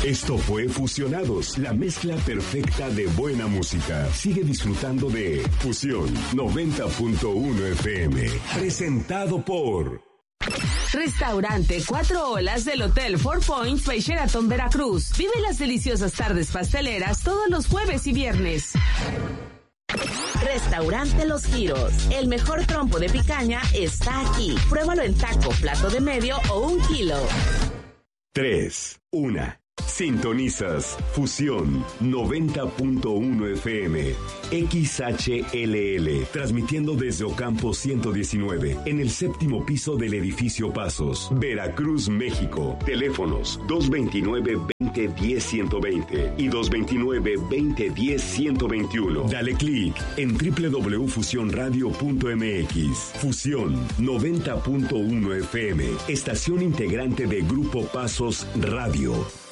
Esto fue Fusionados, la mezcla perfecta de buena música. Sigue disfrutando de Fusión 90.1 FM. Presentado por Restaurante 4 Olas del Hotel Four Points by Sheraton Veracruz. Vive las deliciosas tardes pasteleras todos los jueves y viernes. Restaurante Los Giros. El mejor trompo de picaña está aquí. Pruébalo en taco, plato de medio o 1 kilo. 3, 1. Sintonizas Fusión 90.1 FM XHLL, transmitiendo desde Ocampo 119 en el 7º piso del edificio Pasos, Veracruz, México. Teléfonos 229-2010-120 y 229-2010-121. Dale clic en www.fusionradio.mx. Fusión 90.1 FM, estación integrante de Grupo Pasos Radio.